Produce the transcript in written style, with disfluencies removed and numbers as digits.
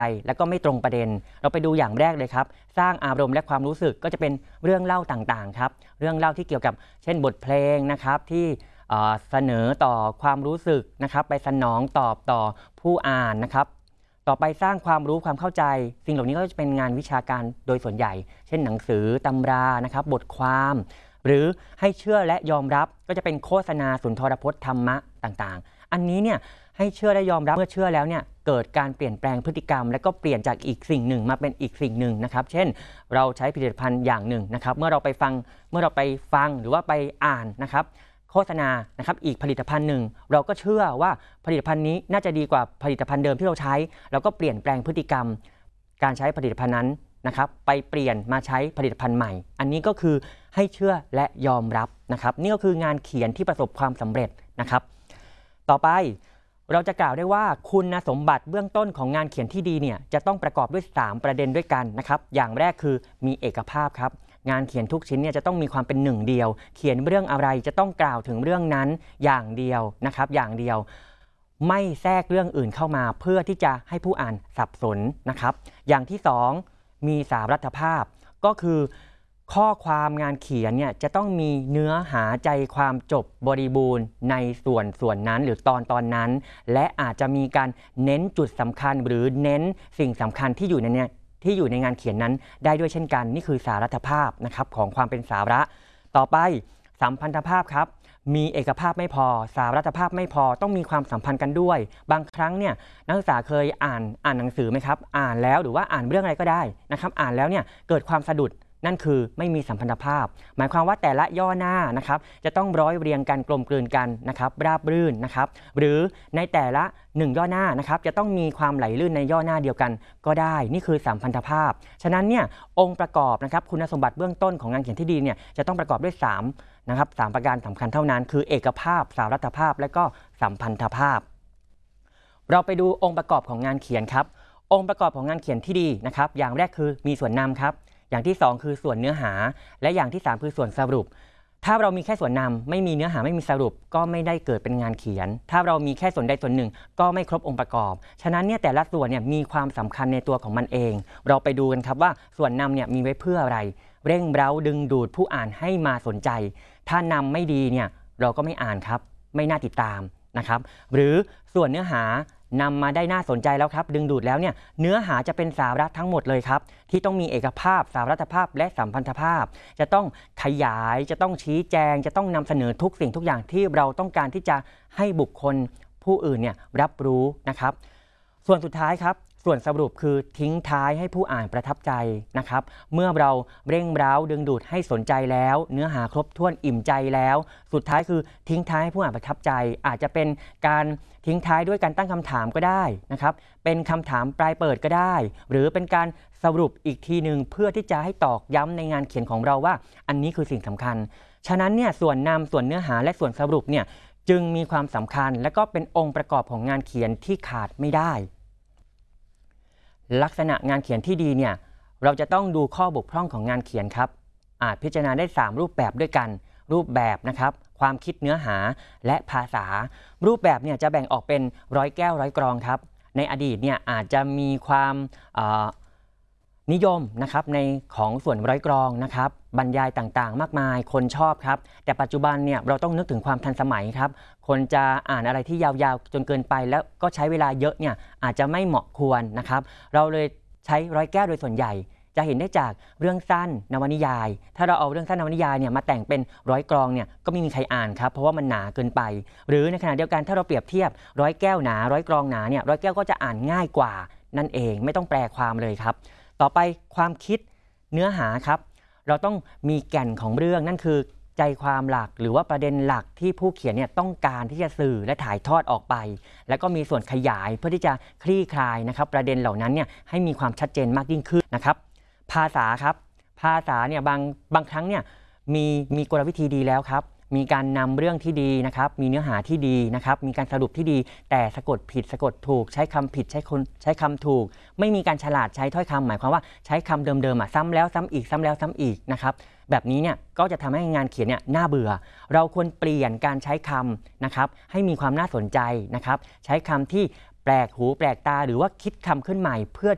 แล้วก็ไม่ตรงประเด็นเราไปดูอย่างแรกเลยครับสร้างอารมณ์และความรู้สึกก็จะเป็นเรื่องเล่าต่างๆครับเรื่องเล่าที่เกี่ยวกับเช่นบทเพลงนะครับที่เสนอต่อความรู้สึกนะครับไปสนองตอบต่อผู้อ่านนะครับต่อไปสร้างความรู้ความเข้าใจสิ่งเหล่านี้ก็จะเป็นงานวิชาการโดยส่วนใหญ่เช่นหนังสือตำรานะครับบทความหรือให้เชื่อและยอมรับก็จะเป็นโฆษณาสุนทรพจน์ธรรมะต่างๆอันนี้เนี่ยให้เชื่อและยอมรับเมื่อเชื่อแล้วเนี่ยเกิดการเปลี่ยนแปลงพฤติกรรมและก็เปลี่ยนจากอีกสิ่งหนึ่งมาเป็นอีกสิ่งหนึ่งนะครับเช่นเราใช้ผลิตภัณฑ์อย่างหนึ่งนะครับเมื่อเราไปฟังหรือว่าไปอ่านนะครับโฆษณานะครับอีกผลิตภัณฑ์หนึ่งเราก็เชื่อว่าผลิตภัณฑ์นี้น่าจะดีกว่าผลิตภัณฑ์เดิมที่เราใช้เราก็เปลี่ยนแปลงพฤติกรรมการใช้ผลิตภัณฑ์นั้นนะครับไปเปลี่ยนมาใช้ผลิตภัณฑ์ใหม่อันนี้ก็คือให้เชื่อและยอมรับนะครับนี่ก็คืองานเขียนที่ประสบความสำเร็จนะครับต่อไปเราจะกล่าวได้ว่าคุณสมบัติเบื้องต้นของงานเขียนที่ดีเนี่ยจะต้องประกอบด้วย3ประเด็นด้วยกันนะครับอย่างแรกคือมีเอกภาพครับงานเขียนทุกชิ้นเนี่ยจะต้องมีความเป็นหนึ่งเดียวเขียนเรื่องอะไรจะต้องกล่าวถึงเรื่องนั้นอย่างเดียวนะครับอย่างเดียวไม่แทรกเรื่องอื่นเข้ามาเพื่อที่จะให้ผู้อ่านสับสนนะครับอย่างที่2มีสารัตภาพก็คือข้อความงานเขียนเนี่ยจะต้องมีเนื้อหาใจความจบบริบูรณ์ในส่วนนั้นหรือตอนนั้นและอาจจะมีการเน้นจุดสำคัญหรือเน้นสิ่งสำคัญที่อยู่ในงานเขียนนั้นได้ด้วยเช่นกันนี่คือสารัตภาพนะครับของความเป็นสาระต่อไปสัมพันธภาพครับมีเอกภาพไม่พอสารัตภาพไม่พอต้องมีความสัมพันธ์กันด้วยบางครั้งเนี่ยนักศึกษาเคยอ่านหนังสือไหมครับอ่านแล้วหรือว่าอ่านเรื่องอะไรก็ได้นะครับอ่านแล้วเนี่ยเกิดความสะดุดนั่นคือไม่มีสัมพันธภาพหมายความว่าแต่ละย่อหน้านะครับจะต้องร้อยเรียงกันกลมกลืนกันนะครับราบรื่นนะครับหรือในแต่ละ1ย่อหน้านะครับจะต้องมีความไหลลื่นในย่อหน้าเดียวกันก็ได้นี่คือสัมพันธภาพฉะนั้นเนี่ยองค์ประกอบนะครับคุณสมบัติเบื้องต้นของงานเขียนที่ดีเนี่ยจะต้องประกอบด้วย3นะครับ3ประการสำคัญเท่านั้นคือเอกภาพสารัตภาพและก็สัมพันธภาพเราไปดูองค์ประกอบของงานเขียนครับองค์ประกอบของงานเขียนที่ดีนะครับอย่างแรกคือมีส่วนนำครับอย่างที่2คือส่วนเนื้อหาและอย่างที่3คือส่วนสรุปถ้าเรามีแค่ส่วนนำไม่มีเนื้อหาไม่มีสรุปก็ไม่ได้เกิดเป็นงานเขียนถ้าเรามีแค่ส่วนใดส่วนหนึ่งก็ไม่ครบองค์ประกอบฉะนั้นเนี่ยแต่ละส่วนเนี่ยมีความสำคัญในตัวของมันเองเราไปดูกันครับว่าส่วนนำเนี่ยมีไว้เพื่ออะไรเร่งเร้าดึงดูดผู้อ่านให้มาสนใจถ้านำไม่ดีเนี่ยเราก็ไม่อ่านครับไม่น่าติดตามนะครับหรือส่วนเนื้อหานำมาได้น่าสนใจแล้วครับดึงดูดแล้วเนี่ยเนื้อหาจะเป็นสาระทั้งหมดเลยครับที่ต้องมีเอกภาพสารัตภาพและสัมพันธภาพจะต้องขยายจะต้องชี้แจงจะต้องนำเสนอทุกสิ่งทุกอย่างที่เราต้องการที่จะให้บุคคลผู้อื่นเนี่ยรับรู้นะครับส่วนสุดท้ายครับส่วนสรุปคือทิ้งท้ายให้ผู้อ่านประทับใจนะครับเมื่อเราเร่งเร้าดึงดูดให้สนใจแล้วเนื้อหาครบถ้วนอิ่มใจแล้วสุดท้ายคือทิ้งท้ายให้ผู้อ่านประทับใจอาจจะเป็นการทิ้งท้ายด้วยการตั้งคำถามก็ได้นะครับเป็นคำถามปลายเปิดก็ได้หรือเป็นการสรุปอีกทีหนึ่งเพื่อที่จะให้ตอกย้ำในงานเขียนของเราว่าอันนี้คือสิ่งสำคัญฉะนั้นเนี่ยส่วนนำส่วนเนื้อหาและส่วนสรุปเนี่ยจึงมีความสำคัญและก็เป็นองค์ประกอบของงานเขียนที่ขาดไม่ได้ลักษณะงานเขียนที่ดีเนี่ยเราจะต้องดูข้อบกพร่องของงานเขียนครับอาจพิจารณาได้3รูปแบบด้วยกันรูปแบบนะครับความคิดเนื้อหาและภาษารูปแบบเนี่ยจะแบ่งออกเป็นร้อยแก้วร้อยกรองครับในอดีตเนี่ยอาจจะมีความนิยมนะครับในของส่วนร้อยกรองนะครับบรรยายต่างๆมากมายคนชอบครับแต่ปัจจุบันเนี่ยเราต้องนึกถึงความทันสมัยครับคนจะอ่านอะไรที่ยาวๆจนเกินไปแล้วก็ใช้เวลาเยอะเนี่ยอาจจะไม่เหมาะควรนะครับเราเลยใช้ร้อยแก้วโดยส่วนใหญ่จะเห็นได้จากเรื่องสั้นนวนิยายถ้าเราเอาเรื่องสั้นนวนิยายเนี่ยมาแต่งเป็นร้อยกรองเนี่ยก็ไม่มีใครอ่านครับเพราะว่ามันหนาเกินไปหรือในขณะเดียวกันถ้าเราเปรียบเทียบร้อยแก้วหนาร้อยกรองหนาเนี่ยร้อยแก้วก็จะอ่านง่ายกว่านั่นเองไม่ต้องแปลความเลยครับต่อไปความคิดเนื้อหาครับเราต้องมีแก่นของเรื่องนั่นคือใจความหลักหรือว่าประเด็นหลักที่ผู้เขียนเนี่ยต้องการที่จะสื่อและถ่ายทอดออกไปแล้วก็มีส่วนขยายเพื่อที่จะคลี่คลายนะครับประเด็นเหล่านั้นเนี่ยให้มีความชัดเจนมากยิ่งขึ้นนะครับภาษาครับภาษาเนี่ยบางครั้งเนี่ยมีกลวิธีดีแล้วครับมีการนำเรื่องที่ดีนะครับมีเนื้อหาที่ดีนะครับมีการสรุปที่ดีแต่สะกดผิดสะกดถูกใช้คำผิดใช้คำถูกไม่มีการฉลาดใช้ถ้อยคำหมายความว่าใช้คำเดิมๆซ้ำแล้วซ้ำอีกซ้ำแล้วซ้ำอีกนะครับแบบนี้เนี่ยก็จะทำให้งานเขียนเนี่ยน่าเบื่อเราควรเปลี่ยนการใช้คำนะครับให้มีความน่าสนใจนะครับใช้คำที่แปลกหูแปลกตาหรือว่าคิดคำขึ้นใหม่เพื่อ